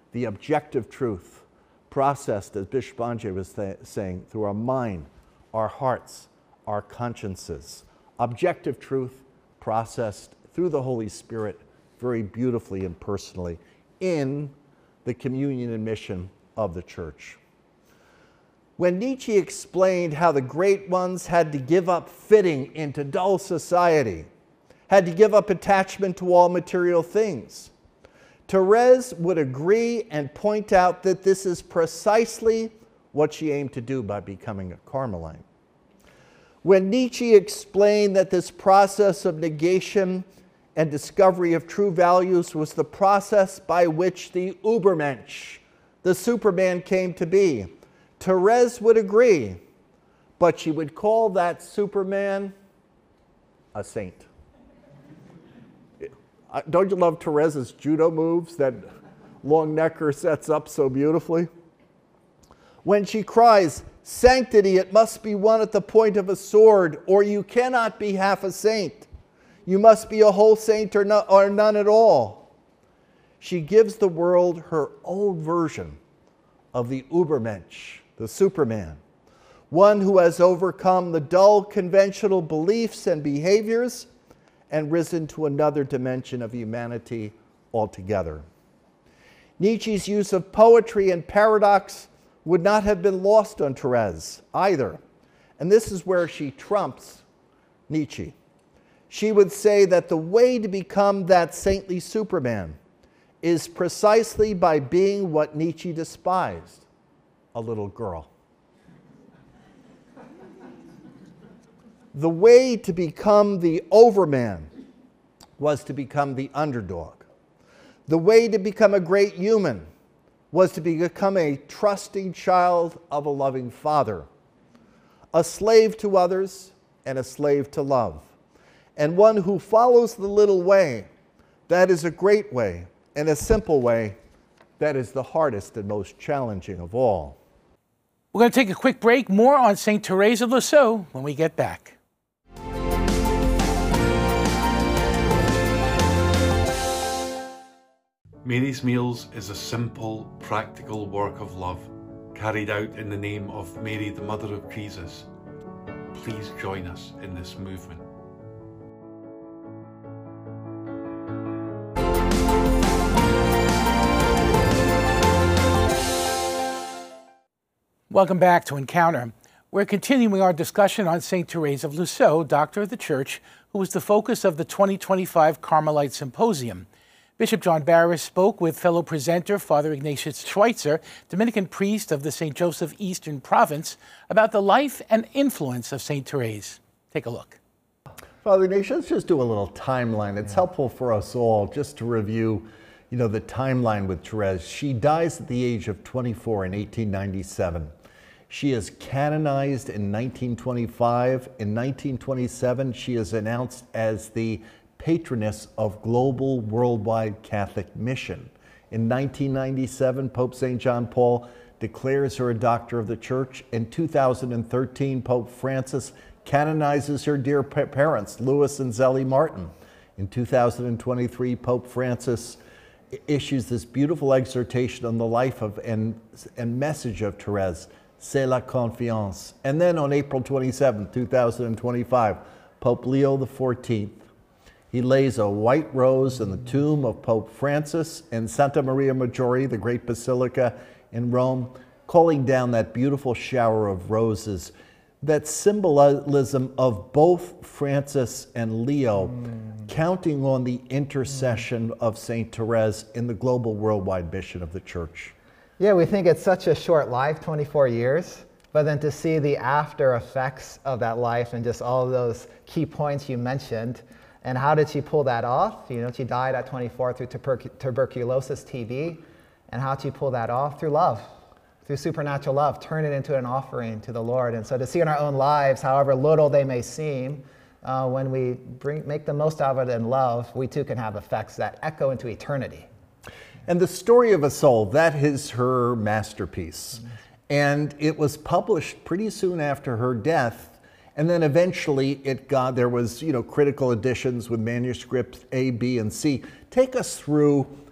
the objective truth processed, as Bishop Bongé was saying, through our mind, our hearts, our consciences. Objective truth processed through the Holy Spirit very beautifully and personally in the communion and mission of the church. When Nietzsche explained how the great ones had to give up fitting into dull society, had to give up attachment to all material things, Therese would agree and point out that this is precisely what she aimed to do by becoming a Carmelite. When Nietzsche explained that this process of negation and discovery of true values was the process by which the Übermensch, the Superman, came to be, Therese would agree, but she would call that Superman a saint. Don't you love Therese's judo moves that Longnecker sets up so beautifully? When she cries, "Sanctity, it must be won at the point of a sword, or you cannot be half a saint. You must be a whole saint or none at all." She gives the world her own version of the Übermensch, the Superman, one who has overcome the dull conventional beliefs and behaviors and risen to another dimension of humanity altogether. Nietzsche's use of poetry and paradox would not have been lost on Therese either. And this is where she trumps Nietzsche. She would say that the way to become that saintly Superman is precisely by being what Nietzsche despised, a little girl. The way to become the overman was to become the underdog. The way to become a great human was to become a trusting child of a loving father, a slave to others and a slave to love, and one who follows the little way. That is a great way, and a simple way that is the hardest and most challenging of all. We're going to take a quick break. More on St. Therese of Lisieux when we get back. Mary's Meals is a simple, practical work of love carried out in the name of Mary, the Mother of Jesus. Please join us in this movement. Welcome back to Encounter. We're continuing our discussion on St. Therese of Lisieux, Doctor of the Church, who was the focus of the 2025 Carmelite Symposium. Bishop John Barris spoke with fellow presenter Father Ignatius Schweitzer, Dominican priest of the St. Joseph Eastern Province, about the life and influence of St. Therese. Take a look. Father Ignatius, let's just do a little timeline. It's helpful for us all just to review, the timeline with Therese. She dies at the age of 24 in 1897. She is canonized in 1925. In 1927, she is announced as the patroness of global worldwide Catholic mission. In 1997, Pope St. John Paul declares her a doctor of the Church. In 2013, Pope Francis canonizes her dear parents, Louis and Zélie Martin. In 2023, Pope Francis issues this beautiful exhortation on the life of and message of Therese, C'est la confiance. And then on April 27, 2025, Pope Leo XIV, he lays a white rose in the tomb of Pope Francis in Santa Maria Maggiore, the great basilica in Rome, calling down that beautiful shower of roses, that symbolism of both Francis and Leo, counting on the intercession of St. Therese in the global worldwide mission of the Church. Yeah, we think it's such a short life, 24 years, but then to see the after effects of that life and just all of those key points you mentioned. And how did she pull that off? She died at 24 through tuberculosis TB. And how did she pull that off? Through love, through supernatural love, turn it into an offering to the Lord. And so to see in our own lives, however little they may seem, when we make the most of it in love, we too can have effects that echo into eternity. And The Story of a Soul, that is her masterpiece. And it was published pretty soon after her death. And then eventually there was, critical editions with manuscripts A, B, and C. Take us through